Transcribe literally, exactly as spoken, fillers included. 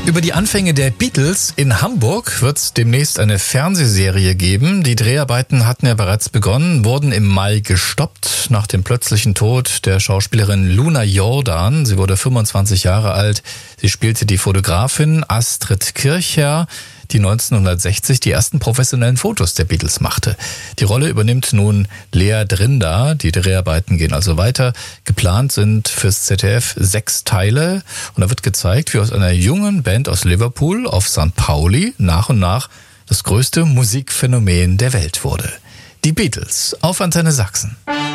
Über die Anfänge der Beatles in Hamburg wird es demnächst eine Fernsehserie geben. Die Dreharbeiten hatten ja bereits begonnen, wurden im Mai gestoppt nach dem plötzlichen Tod der Schauspielerin Luna Jordan. Sie wurde fünfundzwanzig Jahre alt. Sie spielte die Fotografin Astrid Kirchherr, die neunzehnhundertsechzig die ersten professionellen Fotos der Beatles machte. Die Rolle übernimmt nun Lea Drinda. Die Dreharbeiten gehen also weiter. Geplant sind fürs Z D F sechs Teile. Und da wird gezeigt, wie aus einer jungen Band aus Liverpool auf Sankt Pauli nach und nach das größte Musikphänomen der Welt wurde. Die Beatles auf Antenne Sachsen.